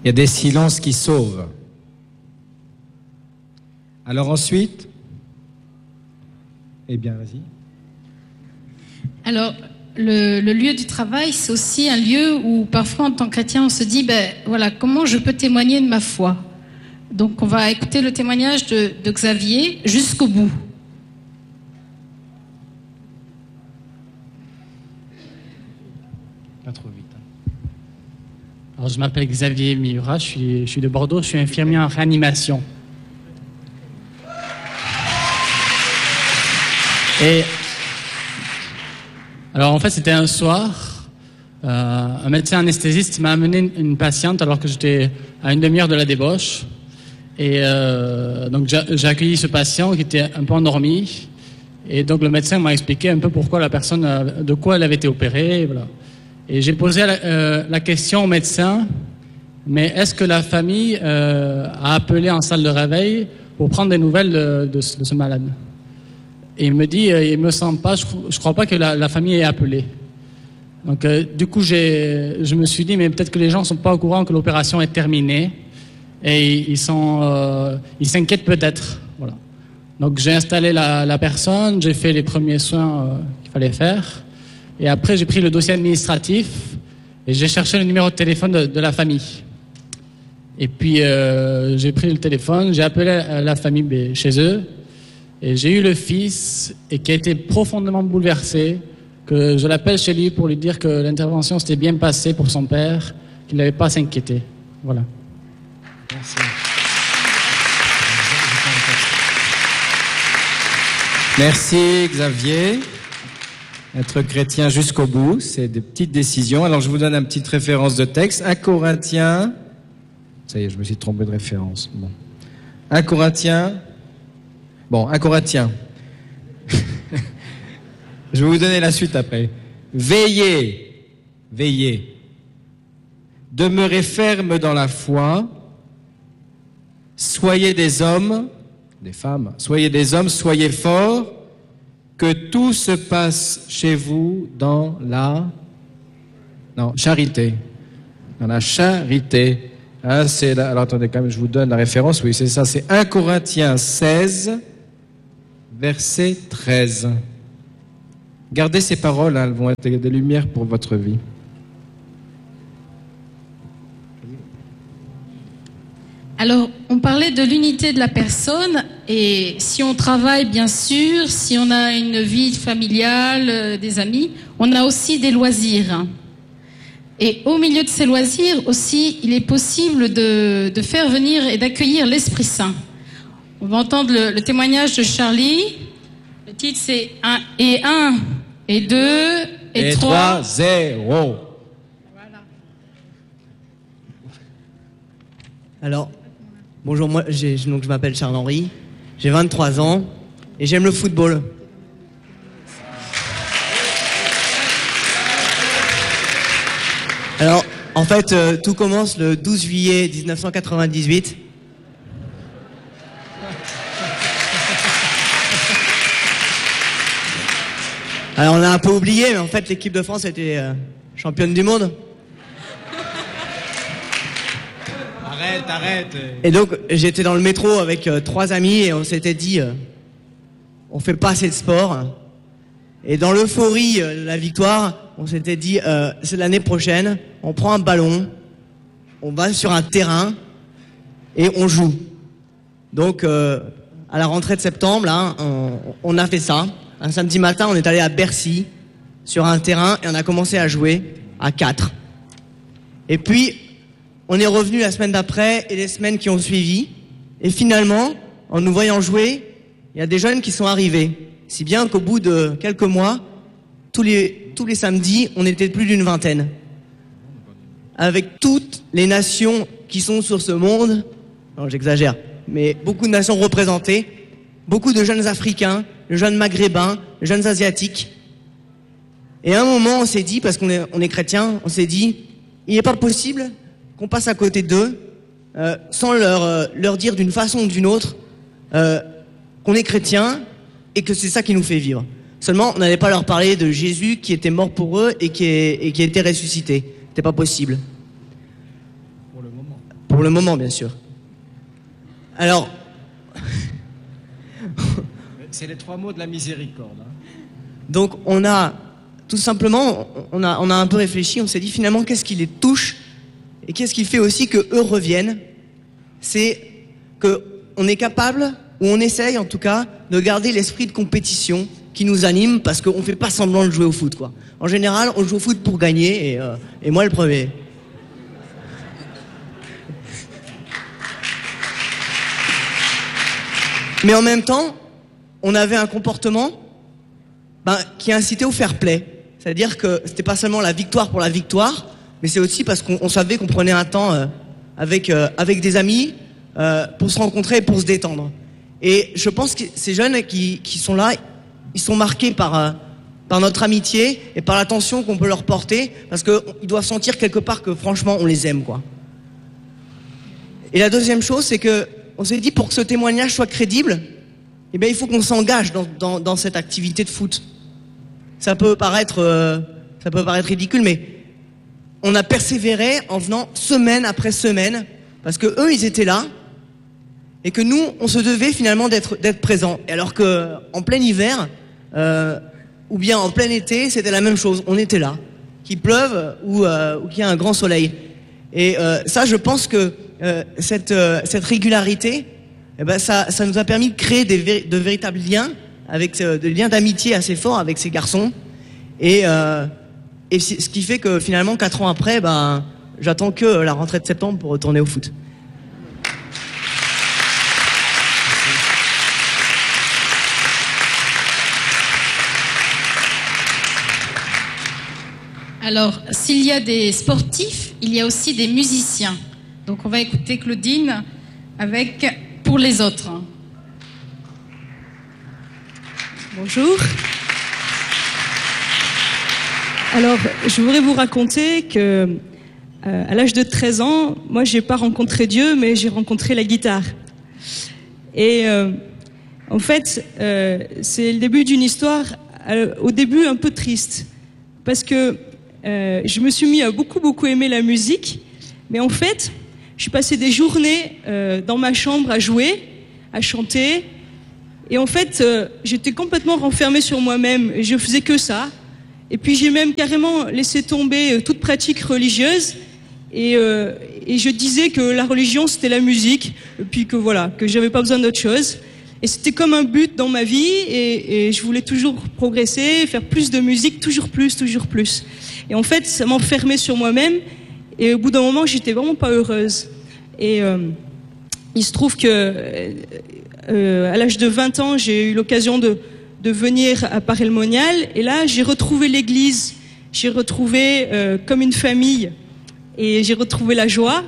Il y a des silences qui sauvent. Alors ensuite, eh bien, vas-y. Alors, le lieu du travail, c'est aussi un lieu où parfois, en tant que chrétien, on se dit, voilà, comment je peux témoigner de ma foi? Donc, on va écouter le témoignage de Xavier jusqu'au bout. Pas trop vite. Alors, je m'appelle Xavier Miura, je suis de Bordeaux, je suis infirmier en réanimation. Et alors, en fait, c'était un soir, un médecin anesthésiste m'a amené une patiente alors que j'étais à une demi-heure de la débauche. Et donc, j'ai accueilli ce patient qui était un peu endormi. Et donc, le médecin m'a expliqué un peu pourquoi la personne, de quoi elle avait été opérée. Et voilà. Et j'ai posé la question au médecin, mais est-ce que la famille a appelé en salle de réveil pour prendre des nouvelles de ce malade? Et il me dit, il me semble pas, je crois pas que la famille ait appelé. Donc, du coup, je me suis dit, mais peut-être que les gens sont pas au courant que l'opération est terminée et ils s'inquiètent peut-être. Voilà. Donc, j'ai installé la personne, j'ai fait les premiers soins qu'il fallait faire. Et après, j'ai pris le dossier administratif et j'ai cherché le numéro de téléphone de la famille. Et puis, j'ai pris le téléphone, j'ai appelé la famille chez eux. Et j'ai eu le fils et qui a été profondément bouleversé, que je l'appelle chez lui pour lui dire que l'intervention s'était bien passée pour son père, qu'il n'avait pas à s'inquiéter. Voilà. Merci. Merci Xavier. Être chrétien jusqu'au bout, c'est des petites décisions. Alors je vous donne une petite référence de texte. 1 Corinthiens. Ça y est, je me suis trompé de référence. Bon. 1 Corinthiens. Bon, 1 Corinthiens. Je vais vous donner la suite après. Veillez, veillez. Demeurez ferme dans la foi. Soyez des hommes, des femmes. Soyez des hommes, soyez forts. Que tout se passe chez vous dans la charité. Dans la charité. Hein, alors attendez, quand même, je vous donne la référence. Oui, c'est ça. C'est 1 Corinthiens 16. Verset 13. Gardez ces paroles, hein, elles vont être des lumières pour votre vie. Alors, on parlait de l'unité de la personne, et si on travaille, bien sûr, si on a une vie familiale, des amis, on a aussi des loisirs. Et au milieu de ces loisirs aussi, il est possible de faire venir et d'accueillir l'Esprit Saint. On va entendre le témoignage de Charlie. Le titre, c'est 1 et 2 et 3. 0. Voilà. Alors, bonjour, je m'appelle Charles-Henri, j'ai 23 ans et j'aime le football. Alors, en fait, tout commence le 12 juillet 1998. Alors on a un peu oublié, mais en fait l'équipe de France était championne du monde. Arrête. Et donc j'étais dans le métro avec 3 amis et on s'était dit, on fait pas assez de sport. Et dans l'euphorie de la victoire, on s'était dit, c'est l'année prochaine, on prend un ballon, on va sur un terrain et on joue. Donc à la rentrée de septembre, là, on a fait ça. Un samedi matin, on est allé à Bercy, sur un terrain, et on a commencé à jouer à 4. Et puis, on est revenu la semaine d'après et les semaines qui ont suivi. Et finalement, en nous voyant jouer, il y a des jeunes qui sont arrivés. Si bien qu'au bout de quelques mois, tous les samedis, on était plus d'une vingtaine. Avec toutes les nations qui sont sur ce monde, non, j'exagère, mais beaucoup de nations représentées, beaucoup de jeunes Africains, de jeunes Maghrébins, de jeunes Asiatiques. Et à un moment, on s'est dit, parce qu'on est chrétiens, on s'est dit, il n'est pas possible qu'on passe à côté d'eux sans leur dire d'une façon ou d'une autre qu'on est chrétiens et que c'est ça qui nous fait vivre. Seulement, on n'allait pas leur parler de Jésus qui était mort pour eux et qui était ressuscité. C'était pas possible. pour le moment, bien sûr. Alors, c'est les 3 mots de la miséricorde. Hein. Donc, on a tout simplement, on a un peu réfléchi. On s'est dit finalement, qu'est-ce qui les touche et qu'est-ce qui fait aussi que eux reviennent. C'est que on est capable, ou on essaye en tout cas, de garder l'esprit de compétition qui nous anime, parce qu'on fait pas semblant de jouer au foot, quoi. En général, on joue au foot pour gagner, et moi le premier. Mais en même temps, on avait un comportement qui incitait au fair play. C'est-à-dire que c'était pas seulement la victoire pour la victoire, mais c'est aussi parce qu'on savait qu'on prenait un temps avec des amis pour se rencontrer et pour se détendre. Et je pense que ces jeunes qui sont là, ils sont marqués par notre amitié et par l'attention qu'on peut leur porter, parce qu'ils doivent sentir quelque part que franchement on les aime, quoi. Et la deuxième chose, c'est que on s'est dit, pour que ce témoignage soit crédible, eh bien, il faut qu'on s'engage dans cette activité de foot. Ça peut paraître ridicule, mais on a persévéré en venant semaine après semaine, parce que eux, ils étaient là, et que nous, on se devait finalement d'être présents. Et alors que en plein hiver, ou bien en plein été, c'était la même chose. On était là, qu'il pleuve ou qu'il y a un grand soleil. Et ça, je pense que cette régularité, eh ben, ça nous a permis de créer de véritables liens, des liens d'amitié assez forts avec ces garçons. Et ce qui fait que finalement, 4 ans après, j'attends que la rentrée de septembre pour retourner au foot. Alors, s'il y a des sportifs, il y a aussi des musiciens. Donc, on va écouter Claudine avec « Pour les autres ». Bonjour. Alors, je voudrais vous raconter que à l'âge de 13 ans, moi, j'ai pas rencontré Dieu, mais j'ai rencontré la guitare. Et en fait, c'est le début d'une histoire, au début un peu triste, parce que je me suis mis à beaucoup aimer la musique, mais en fait, je suis passé des journées dans ma chambre à jouer, à chanter, et en fait, j'étais complètement renfermée sur moi-même, et je faisais que ça. Et puis j'ai même carrément laissé tomber toute pratique religieuse, et je disais que la religion c'était la musique, et puis que voilà, que j'avais pas besoin d'autre chose. Et c'était comme un but dans ma vie, et je voulais toujours progresser, faire plus de musique, toujours plus. Et en fait, ça m'enfermait sur moi-même, et au bout d'un moment, j'étais vraiment pas heureuse. Et il se trouve que à l'âge de 20 ans, j'ai eu l'occasion de venir à Paray-le-Monial, et là, j'ai retrouvé l'église, j'ai retrouvé comme une famille, et j'ai retrouvé la joie.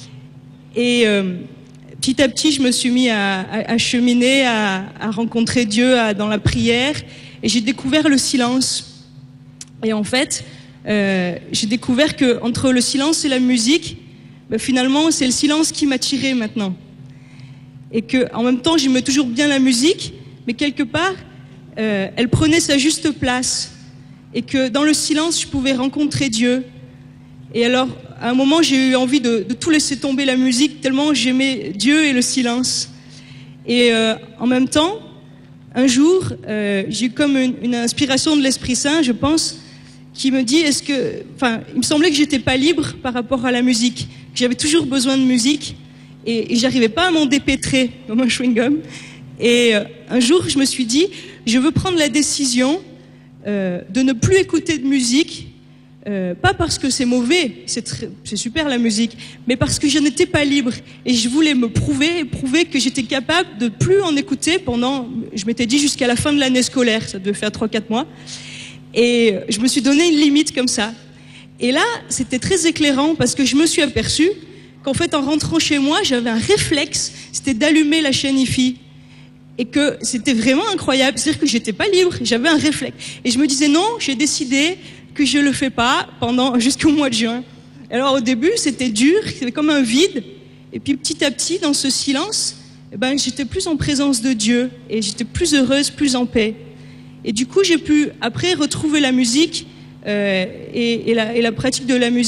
Et petit à petit, je me suis mis à cheminer, à rencontrer Dieu dans la prière, et j'ai découvert le silence. Et en fait, j'ai découvert que entre le silence et la musique, finalement, c'est le silence qui m'attirait maintenant. Et que, en même temps, j'aimais toujours bien la musique, mais quelque part, elle prenait sa juste place. Et que dans le silence, je pouvais rencontrer Dieu. Et alors, à un moment, j'ai eu envie de tout laisser tomber la musique, tellement j'aimais Dieu et le silence. Et en même temps, un jour, j'ai eu comme une inspiration de l'Esprit Saint, je pense, qui me dit, il me semblait que j'étais pas libre par rapport à la musique, que j'avais toujours besoin de musique, et j'arrivais pas à m'en dépêtrer comme un chewing-gum. Et un jour, je me suis dit, je veux prendre la décision de ne plus écouter de musique, pas parce que c'est mauvais, c'est super la musique, mais parce que je n'étais pas libre, et je voulais me prouver que j'étais capable de plus en écouter pendant, je m'étais dit, jusqu'à la fin de l'année scolaire, ça devait faire 3-4 mois, et je me suis donné une limite comme ça. Et là, c'était très éclairant, parce que je me suis aperçue qu'en fait, en rentrant chez moi, j'avais un réflexe, c'était d'allumer la chaîne IFI. Et que c'était vraiment incroyable, c'est-à-dire que j'étais pas libre, j'avais un réflexe. Et je me disais non, j'ai décidé que je le fais pas jusqu'au mois de juin. Alors au début, c'était dur, c'était comme un vide. Et puis petit à petit, dans ce silence, j'étais plus en présence de Dieu, et j'étais plus heureuse, plus en paix. Et du coup, j'ai pu après retrouver la musique et la pratique de la musique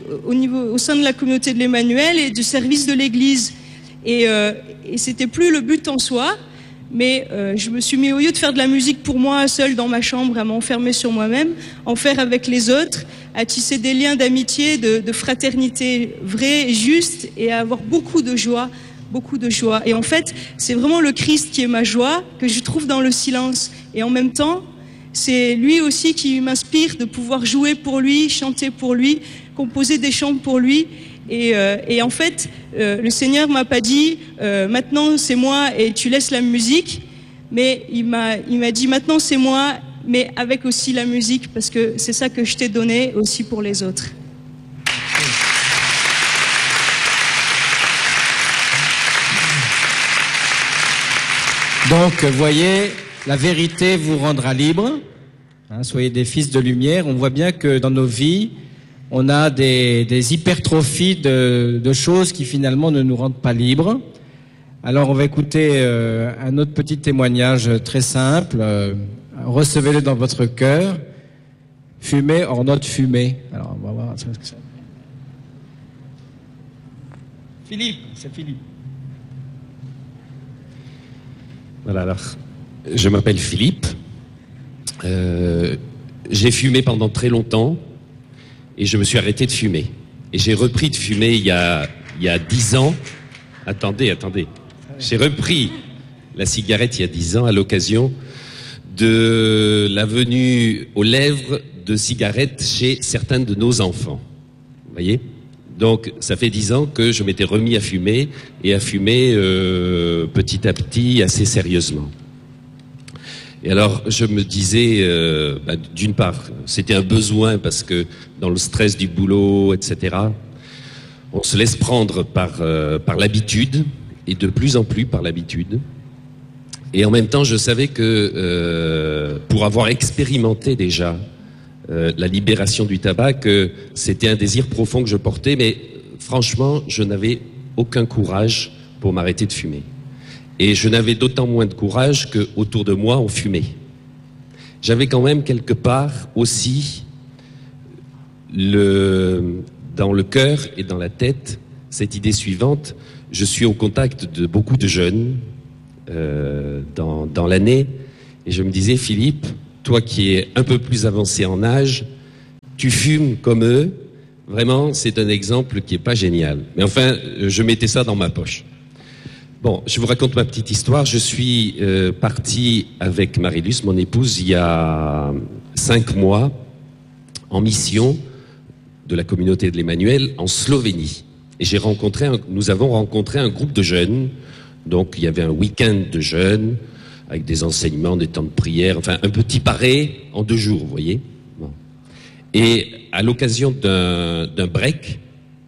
au sein de la communauté de l'Emmanuel et du service de l'Église. Et c'était plus le but en soi, mais je me suis mis, au lieu de faire de la musique pour moi, seule dans ma chambre, à m'enfermer sur moi-même, en faire avec les autres, à tisser des liens d'amitié, de fraternité vraie, juste, et à avoir beaucoup de joie. Beaucoup de joie. Et en fait, c'est vraiment le Christ qui est ma joie, que je trouve dans le silence. Et en même temps, c'est lui aussi qui m'inspire de pouvoir jouer pour lui, chanter pour lui, composer des chants pour lui. Et en fait, le Seigneur m'a pas dit maintenant c'est moi et tu laisses la musique, mais il m'a dit maintenant c'est moi, mais avec aussi la musique, parce que c'est ça que je t'ai donné aussi pour les autres. Donc, vous voyez, la vérité vous rendra libre. Hein, soyez des fils de lumière. On voit bien que dans nos vies, on a des hypertrophies de choses qui finalement ne nous rendent pas libres. Alors, on va écouter un autre petit témoignage très simple. Recevez-le dans votre cœur. Fumée hors note fumée. Alors, on va voir ce que c'est. Philippe, c'est Philippe. Voilà, alors, je m'appelle Philippe. J'ai fumé pendant très longtemps et je me suis arrêté de fumer. Et j'ai repris de fumer il y a 10 ans. Attendez. J'ai repris la cigarette il y a 10 ans à l'occasion de la venue aux lèvres de cigarettes chez certains de nos enfants. Vous voyez ? Donc, ça fait 10 ans que je m'étais remis à fumer, et à fumer petit à petit, assez sérieusement. Et alors, je me disais, d'une part, c'était un besoin, parce que dans le stress du boulot, etc., on se laisse prendre par l'habitude, et de plus en plus par l'habitude. Et en même temps, je savais que, pour avoir expérimenté déjà la libération du tabac, que c'était un désir profond que je portais, mais franchement, je n'avais aucun courage pour m'arrêter de fumer. Et je n'avais d'autant moins de courage que autour de moi, on fumait. J'avais quand même quelque part aussi dans le cœur et dans la tête cette idée suivante. Je suis au contact de beaucoup de jeunes dans l'année, et je me disais, Philippe, toi qui es un peu plus avancé en âge, tu fumes comme eux, vraiment, c'est un exemple qui est pas génial. Mais enfin, je mettais ça dans ma poche. Bon, je vous raconte ma petite histoire. Je suis parti avec Marilus, mon épouse, il y a 5 mois, en mission de la communauté de l'Emmanuel en Slovénie. Et nous avons rencontré un groupe de jeunes. Donc, il y avait un week-end de jeunes, avec des enseignements, des temps de prière, enfin un petit paré en 2 jours, vous voyez. Bon. Et à l'occasion d'un break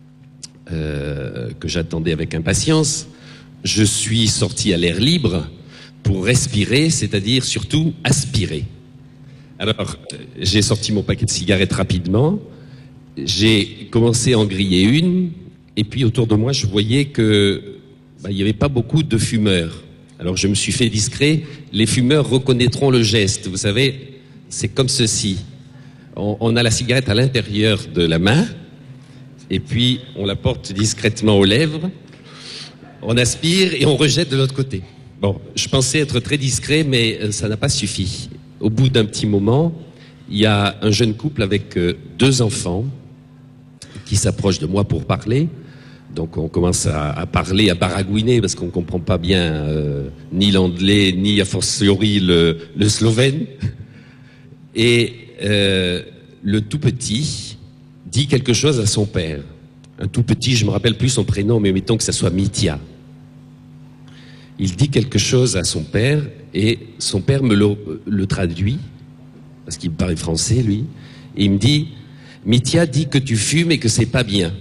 que j'attendais avec impatience, je suis sorti à l'air libre pour respirer, c'est-à-dire surtout aspirer. Alors, j'ai sorti mon paquet de cigarettes rapidement, j'ai commencé à en griller une, et puis autour de moi, je voyais que il n'y avait pas beaucoup de fumeurs. Alors je me suis fait discret, les fumeurs reconnaîtront le geste. Vous savez, c'est comme ceci. On a la cigarette à l'intérieur de la main, et puis on la porte discrètement aux lèvres, on aspire et on rejette de l'autre côté. Bon, je pensais être très discret, mais ça n'a pas suffi. Au bout d'un petit moment, il y a un jeune couple avec 2 enfants qui s'approchent de moi pour parler. Donc on commence à parler, à baragouiner, parce qu'on ne comprend pas bien ni l'anglais, ni a fortiori le slovène. Et le tout petit dit quelque chose à son père. Un tout petit, je ne me rappelle plus son prénom, mais mettons que ça soit Mitya. Il dit quelque chose à son père, et son père me le traduit, parce qu'il parle français, lui, et il me dit, Mitya dit que tu fumes et que c'est pas bien.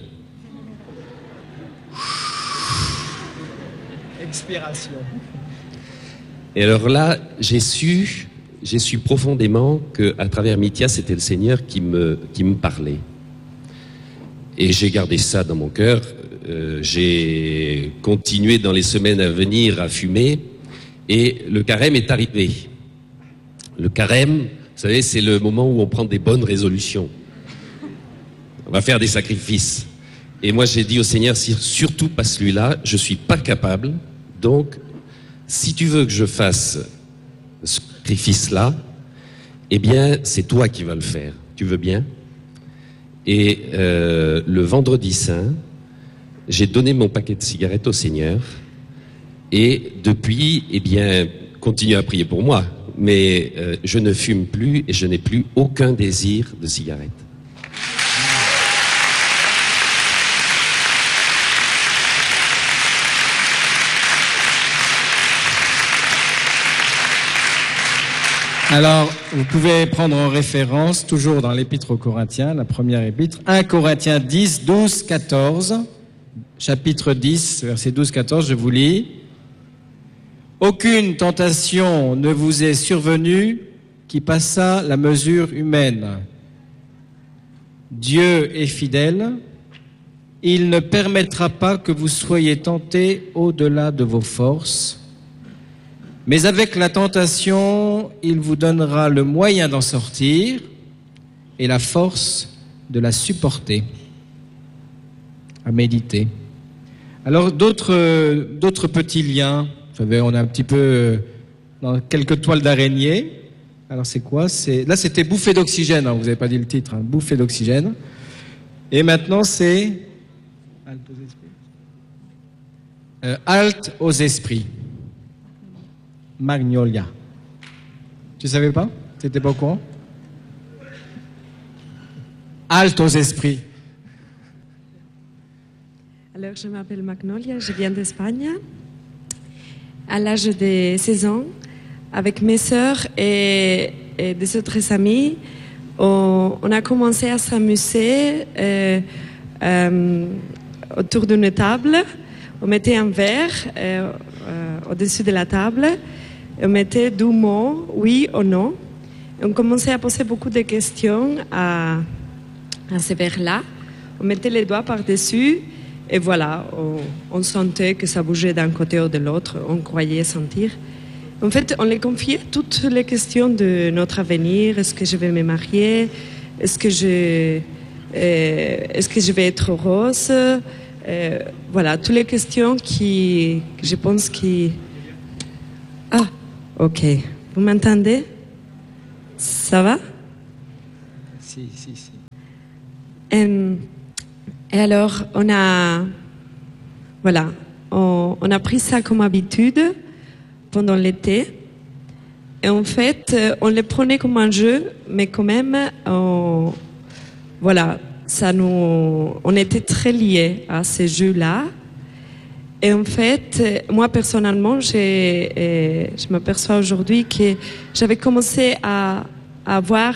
Expiration. Et alors là, j'ai su profondément que, à travers Mitya, c'était le Seigneur qui me parlait. Et j'ai gardé ça dans mon cœur. J'ai continué dans les semaines à venir à fumer, et le carême est arrivé. Le carême, vous savez, c'est le moment où on prend des bonnes résolutions. On va faire des sacrifices. Et moi, j'ai dit au Seigneur, surtout pas celui-là, je suis pas capable. Donc, si tu veux que je fasse ce sacrifice-là, eh bien, c'est toi qui vas le faire. Tu veux bien? Et le vendredi saint, j'ai donné mon paquet de cigarettes au Seigneur. Et depuis, eh bien, continuez à prier pour moi. Mais je ne fume plus et je n'ai plus aucun désir de cigarette. Alors, vous pouvez prendre en référence, toujours dans l'Épître aux Corinthiens, la première épître, 1 Corinthiens 10, 12, 14, chapitre 10, verset 12, 14, je vous lis. « Aucune tentation ne vous est survenue qui passât la mesure humaine. Dieu est fidèle, il ne permettra pas que vous soyez tentés au-delà de vos forces. Mais avec la tentation, il vous donnera le moyen d'en sortir et la force de la supporter. » À méditer. Alors d'autres petits liens. Vous savez, on est un petit peu dans quelques toiles d'araignée. Alors c'est quoi? Là c'était bouffée d'oxygène, hein, vous n'avez pas dit le titre, hein, bouffée d'oxygène. Et maintenant c'est halte aux esprits. Magnolia. Tu savais pas? Tu n'étais pas au courant? Halte aux esprits. Alors, je m'appelle Magnolia, je viens d'Espagne. À l'âge de 16 ans, avec mes sœurs et des autres amis, on a commencé à s'amuser autour d'une table. On mettait un verre au-dessus de la table. On mettait 2 mots, oui ou non. On commençait à poser beaucoup de questions à ce verre-là. On mettait les doigts par-dessus et voilà, on sentait que ça bougeait d'un côté ou de l'autre. On croyait sentir. En fait, on les confiait toutes les questions de notre avenir. Est-ce que je vais me marier? Est-ce que je vais être heureuse? Voilà, toutes les questions qui, je pense, qui... Ah, ok. Vous m'entendez? Ça va? Si. Et alors, on a pris ça comme habitude pendant l'été. Et en fait, on le prenait comme un jeu, mais quand même, on était très liés à ces jeux-là. Et en fait, moi personnellement, je m'aperçois aujourd'hui que j'avais commencé à avoir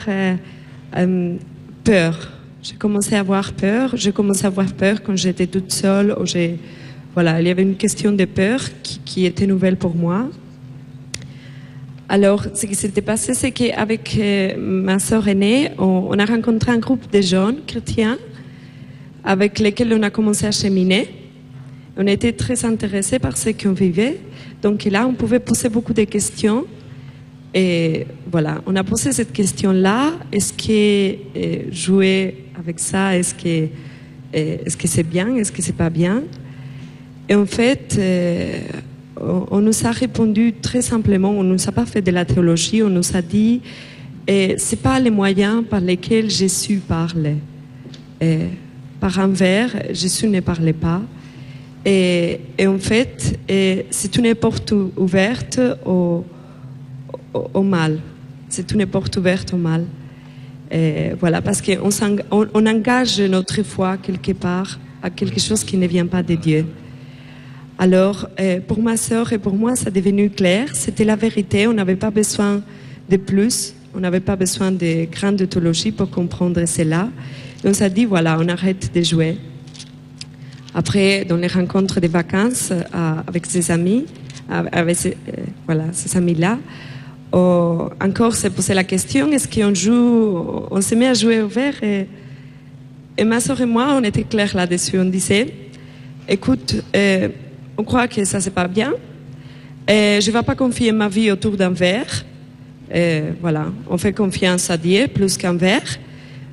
peur. J'ai commencé à avoir peur. J'ai commencé à avoir peur quand j'étais toute seule. Il y avait une question de peur qui était nouvelle pour moi. Alors, ce qui s'était passé, c'est qu'avec ma sœur aînée, on a rencontré un groupe de jeunes chrétiens avec lesquels on a commencé à cheminer. On était très intéressés par ce qu'on vivait. Donc là, on pouvait poser beaucoup de questions. Et voilà, on a posé cette question-là. Est-ce que jouer avec ça, est-ce que c'est bien, est-ce que c'est pas bien? Et en fait, on nous a répondu très simplement. On nous a pas fait de la théologie. On nous a dit, c'est pas les moyens par lesquels Jésus parle. Par un verre, Jésus ne parlait pas. Et en fait, c'est une porte ouverte au mal. C'est une porte ouverte au mal. Voilà, parce qu'on engage notre foi quelque part à quelque chose qui ne vient pas de Dieu. Alors, pour ma sœur et pour moi, ça est devenu clair. C'était la vérité. On n'avait pas besoin de plus. On n'avait pas besoin de grande théologie pour comprendre cela. Et on s'est dit, voilà, on arrête de jouer. Après, dans les rencontres de vacances avec ses amis, avec ces amis-là, encore s'est posé la question, est-ce qu'on joue, on se met à jouer au verre et ma soeur et moi, on était clairs là-dessus. On disait, écoute, on croit que ça c'est pas bien, je ne vais pas confier ma vie autour d'un verre. On fait confiance à Dieu plus qu'un verre.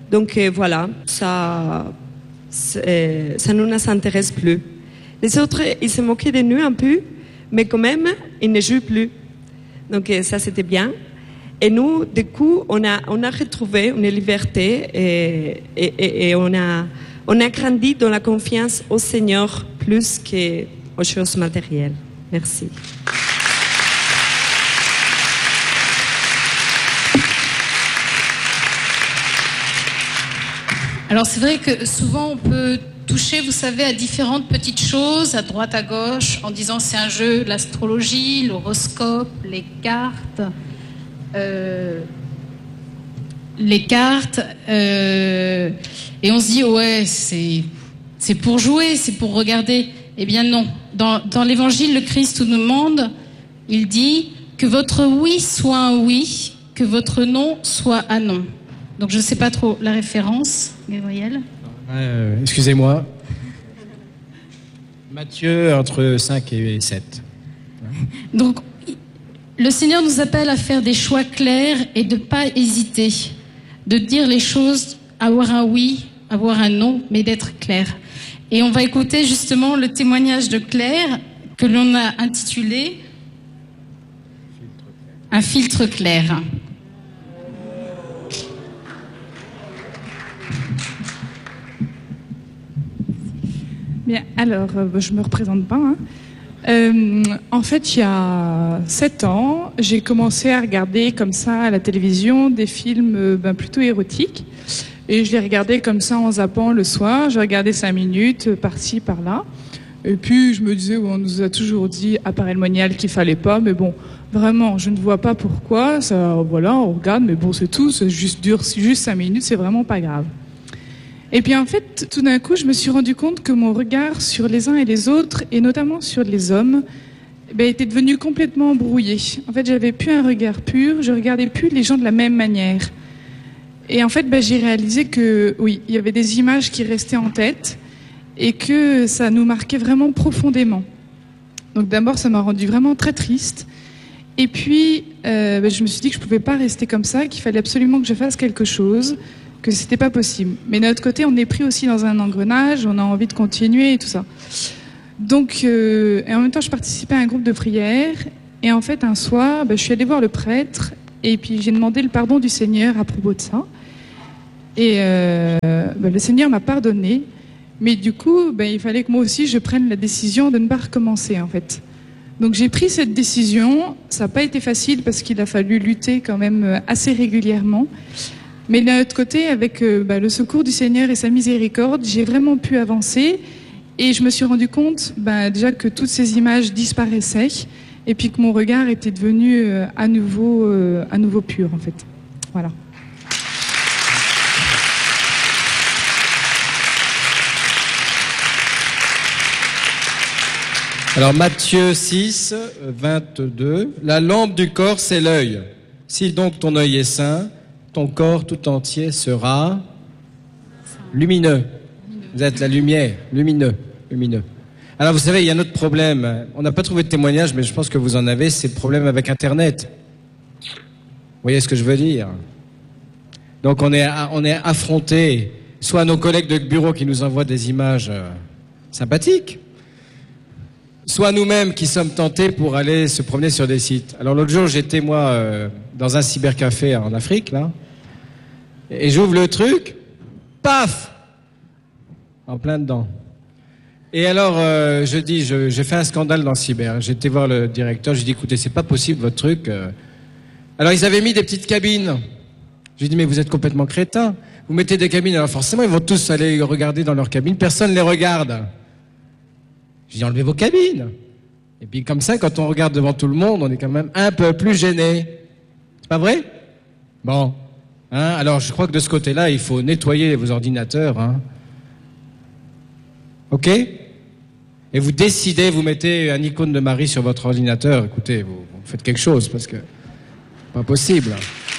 Donc voilà, ça ne nous intéresse plus. Les autres, ils se moquaient de nous un peu, mais quand même, ils ne jouent plus. Donc ça, c'était bien. Et nous, du coup, on a retrouvé une liberté et on a grandi dans la confiance au Seigneur plus qu'aux choses matérielles. Merci. Alors c'est vrai que souvent on peut toucher, vous savez, à différentes petites choses, à droite, à gauche, en disant c'est un jeu, l'astrologie, l'horoscope, les cartes, et on se dit ouais, c'est pour jouer, c'est pour regarder. Eh bien non. Dans l'Évangile, le Christ nous demande, il dit que votre oui soit un oui, que votre non soit un non. Donc je ne sais pas trop la référence, Gabriel. Excusez-moi. Matthieu, entre 5 et 7. Donc, le Seigneur nous appelle à faire des choix clairs et de ne pas hésiter, de dire les choses, avoir un oui, avoir un non, mais d'être clair. Et on va écouter justement le témoignage de Claire que l'on a intitulé « Un filtre clair ». Bien, alors, je me représente pas. En fait, il y a 7 ans, j'ai commencé à regarder comme ça à la télévision des films plutôt érotiques. Et je les regardais comme ça en zappant le soir. Je regardais 5 minutes, par-ci, par-là. Et puis, je me disais, on nous a toujours dit à Paray-le-Monial qu'il fallait pas. Mais bon, vraiment, je ne vois pas pourquoi. Ça, voilà, on regarde, mais bon, c'est tout. C'est juste dure, juste 5 minutes, c'est vraiment pas grave. Et puis en fait, tout d'un coup, je me suis rendu compte que mon regard sur les uns et les autres, et notamment sur les hommes, était devenu complètement brouillé. En fait, j'avais plus un regard pur, je regardais plus les gens de la même manière. Et en fait, j'ai réalisé que oui, il y avait des images qui restaient en tête et que ça nous marquait vraiment profondément. Donc d'abord, ça m'a rendu vraiment très triste. Et puis, je me suis dit que je pouvais pas rester comme ça, qu'il fallait absolument que je fasse quelque chose, que c'était pas possible. Mais de notre côté, on est pris aussi dans un engrenage, on a envie de continuer et tout ça. Donc, et en même temps, je participais à un groupe de prière. Et en fait, un soir, je suis allée voir le prêtre et puis j'ai demandé le pardon du Seigneur à propos de ça. Et le Seigneur m'a pardonné. Mais du coup, il fallait que moi aussi, je prenne la décision de ne pas recommencer, en fait. Donc j'ai pris cette décision. Ça n'a pas été facile parce qu'il a fallu lutter quand même assez régulièrement. Mais d'un autre côté, avec le secours du Seigneur et sa miséricorde, j'ai vraiment pu avancer. Et je me suis rendu compte déjà que toutes ces images disparaissaient et puis que mon regard était devenu à nouveau pur, en fait. Voilà. Alors Matthieu 6, 22, la lampe du corps, c'est l'œil. Si donc ton œil est sain, ton corps tout entier sera lumineux. Vous êtes la lumière, lumineux. Alors vous savez, il y a un autre problème. On n'a pas trouvé de témoignage, mais je pense que vous en avez, c'est le problème avec Internet. Vous voyez ce que je veux dire? Donc on est affronté, soit à nos collègues de bureau qui nous envoient des images sympathiques, soit nous-mêmes qui sommes tentés pour aller se promener sur des sites. Alors l'autre jour, j'étais moi dans un cybercafé en Afrique, là, et j'ouvre le truc, paf, en plein dedans. Et alors je dis, j'ai fait un scandale dans le cyber. J'ai été voir le directeur, j'ai dit, écoutez, c'est pas possible votre truc. Alors ils avaient mis des petites cabines. J'ai dit, mais vous êtes complètement crétin. Vous mettez des cabines, alors forcément ils vont tous aller regarder dans leur cabine. Personne ne les regarde. J'ai dit, enlevez vos cabines. Et puis comme ça, quand on regarde devant tout le monde, on est quand même un peu plus gêné. C'est pas vrai? Bon. Alors je crois que de ce côté-là, il faut nettoyer vos ordinateurs. Ok? Et vous décidez, vous mettez un icône de Marie sur votre ordinateur. Écoutez, vous faites quelque chose parce que pas possible.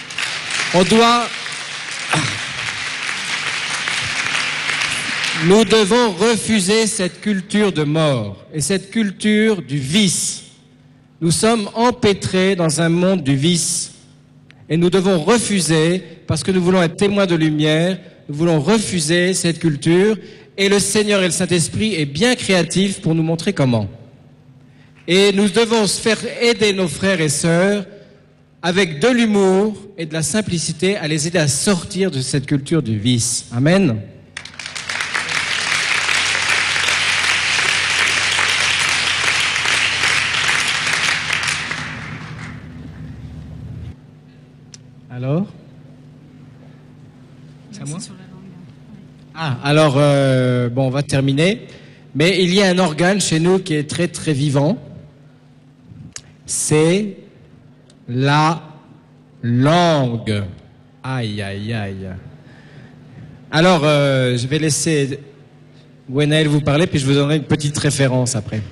Nous devons refuser cette culture de mort et cette culture du vice. Nous sommes empêtrés dans un monde du vice et nous devons refuser, parce que nous voulons être témoins de lumière, nous voulons refuser cette culture et le Seigneur et le Saint-Esprit est bien créatif pour nous montrer comment. Et nous devons se faire aider nos frères et sœurs avec de l'humour et de la simplicité à les aider à sortir de cette culture du vice. Amen. Alors ? C'est à moi ? Ah, alors, bon, on va terminer. Mais il y a un organe chez nous qui est très, très vivant. C'est la langue. Aïe, aïe, aïe. Alors, je vais laisser Gwenaëlle vous parler, puis je vous donnerai une petite référence après.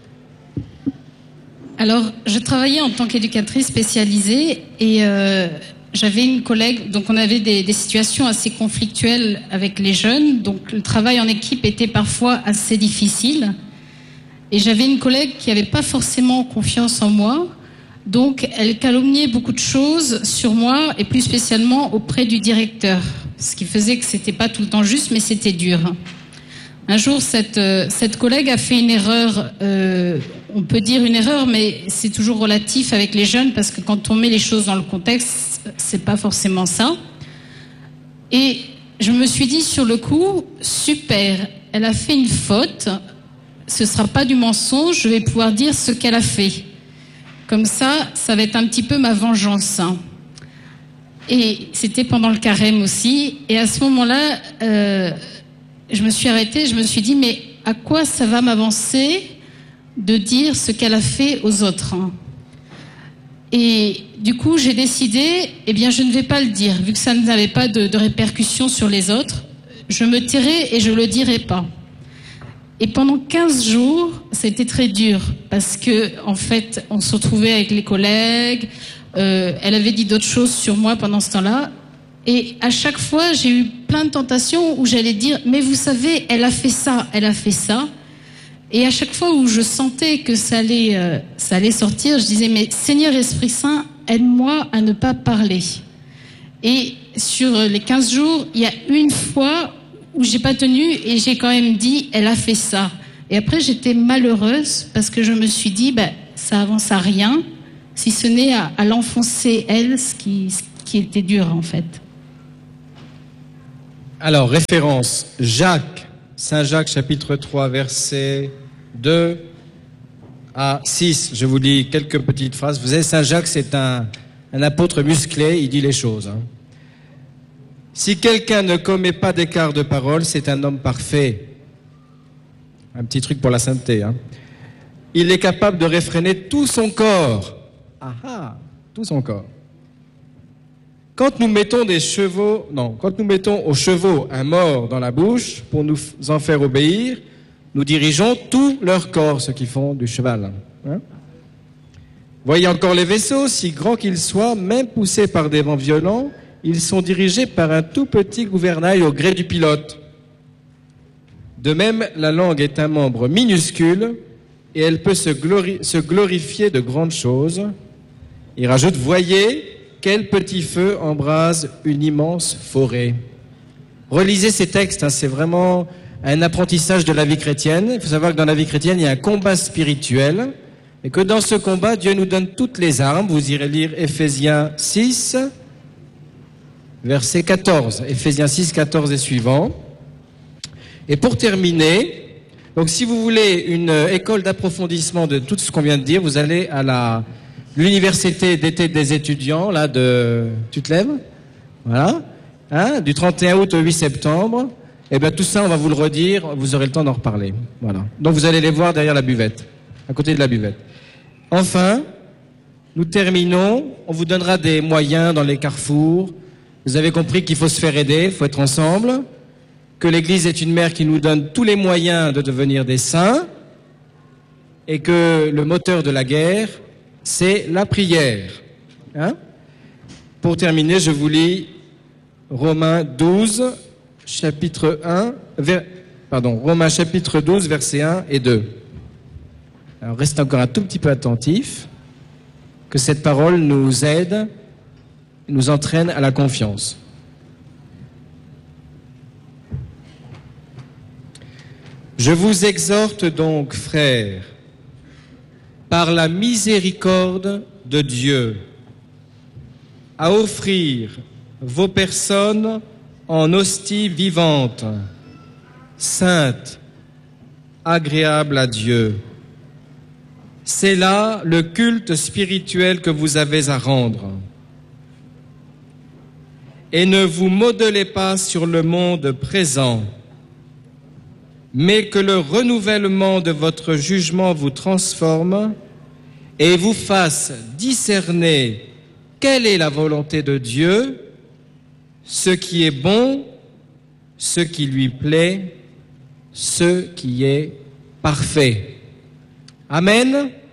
Alors, je travaillais en tant qu'éducatrice spécialisée et j'avais une collègue, donc on avait des situations assez conflictuelles avec les jeunes, donc le travail en équipe était parfois assez difficile. Et j'avais une collègue qui n'avait pas forcément confiance en moi, donc elle calomniait beaucoup de choses sur moi et plus spécialement auprès du directeur, ce qui faisait que c'était pas tout le temps juste, mais c'était dur. Un jour, cette collègue a fait une erreur, on peut dire une erreur, mais c'est toujours relatif avec les jeunes parce que quand on met les choses dans le contexte, c'est pas forcément ça. Et je me suis dit sur le coup, super, elle a fait une faute, ce sera pas du mensonge, je vais pouvoir dire ce qu'elle a fait. Comme ça va être un petit peu ma vengeance. Et c'était pendant le carême aussi, et à ce moment-là, je me suis arrêtée, je me suis dit, mais à quoi ça va m'avancer de dire ce qu'elle a fait aux autres ? Et du coup, j'ai décidé, eh bien, je ne vais pas le dire, vu que ça n'avait pas de répercussions sur les autres. Je me tairai et je le dirai pas. Et pendant 15 jours, ça a été très dur, parce que, en fait, on se retrouvait avec les collègues, elle avait dit d'autres choses sur moi pendant ce temps-là, et à chaque fois, j'ai eu plein de tentations où j'allais dire, mais vous savez, elle a fait ça. Et à chaque fois où je sentais que ça allait sortir, je disais, mais Seigneur Esprit Saint, aide-moi à ne pas parler. Et sur les 15 jours, il y a une fois où j'ai pas tenu et j'ai quand même dit, elle a fait ça. Et après, j'étais malheureuse parce que je me suis dit, ça avance à rien, si ce n'est à l'enfoncer, elle, ce qui était dur, en fait. Alors, référence, Saint Jacques, chapitre 3, versets 2 à 6. Je vous lis quelques petites phrases. Vous savez, Saint Jacques, c'est un apôtre musclé, il dit les choses. Si quelqu'un ne commet pas d'écart de parole, c'est un homme parfait. Un petit truc pour la sainteté. Il est capable de réfréner tout son corps. Tout son corps. Quand nous mettons aux chevaux un mors dans la bouche pour nous en faire obéir, nous dirigeons tout leur corps, ceux qui font du cheval. Voyez encore les vaisseaux, si grands qu'ils soient, même poussés par des vents violents, ils sont dirigés par un tout petit gouvernail au gré du pilote. De même, la langue est un membre minuscule et elle peut se glorifier de grandes choses. Il rajoute, voyez, quel petit feu embrase une immense forêt. Relisez ces textes, c'est vraiment un apprentissage de la vie chrétienne. Il faut savoir que dans la vie chrétienne, il y a un combat spirituel et que dans ce combat, Dieu nous donne toutes les armes. Vous irez lire Éphésiens 6, verset 14. Éphésiens 6, 14 et suivant. Et pour terminer, donc si vous voulez une école d'approfondissement de tout ce qu'on vient de dire, vous allez à l'université d'été des étudiants, là, tu te lèves? Voilà. Du 31 août au 8 septembre. Et bien, tout ça, on va vous le redire, vous aurez le temps d'en reparler. Voilà. Donc, vous allez les voir derrière la buvette, à côté de la buvette. Enfin, nous terminons. On vous donnera des moyens dans les carrefours. Vous avez compris qu'il faut se faire aider, il faut être ensemble. Que l'Église est une mère qui nous donne tous les moyens de devenir des saints. Et que le moteur de la guerre, c'est la prière. Pour terminer, je vous lis Romains 12, chapitre 12, versets 1 et 2. Alors, restez encore un tout petit peu attentifs, que cette parole nous aide, nous entraîne à la confiance. Je vous exhorte donc, frères, par la miséricorde de Dieu, à offrir vos personnes en hostie vivante, sainte, agréable à Dieu. C'est là le culte spirituel que vous avez à rendre. Et ne vous modelez pas sur le monde présent, mais que le renouvellement de votre jugement vous transforme et vous fasse discerner quelle est la volonté de Dieu, ce qui est bon, ce qui lui plaît, ce qui est parfait. Amen.